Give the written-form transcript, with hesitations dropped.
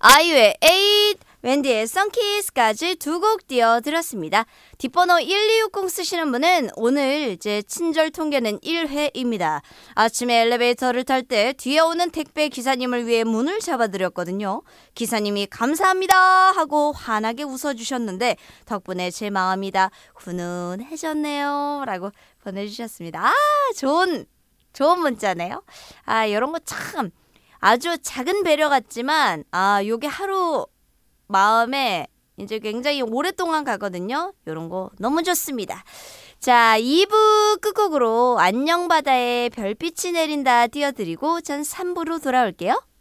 아이유의 에잇, 웬디의 선키스까지 두 곡 띄워드렸습니다. 뒷번호 1260 쓰시는 분은 오늘 이제 친절 통계는 1회입니다. 아침에 엘리베이터를 탈 때 뒤에 오는 택배 기사님을 위해 문을 잡아드렸거든요. 기사님이 감사합니다 하고 환하게 웃어주셨는데 덕분에 제 마음이 다 훈훈해졌네요 라고 보내주셨습니다. 좋은 문자네요. 이런 거 참 아주 작은 배려 같지만 요게 하루 마음에 이제 굉장히 오랫동안 가거든요. 이런 거 너무 좋습니다. 자, 2부 끝곡으로 안녕 바다에 별빛이 내린다 띄워드리고 전 3부로 돌아올게요.